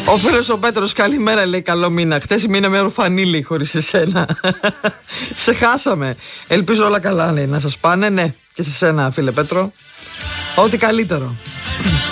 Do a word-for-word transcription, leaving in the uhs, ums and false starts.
Ο φίλος ο Πέτρος, καλημέρα, λέει, καλό μήνα. Χτες μείναμε ορφανοί, λέει, χωρίς εσένα. Σε χάσαμε. Ελπίζω όλα καλά, λέει, να σας πάνε. Ναι, και σε σένα, φίλε Πέτρο. Ό,τι καλύτερο.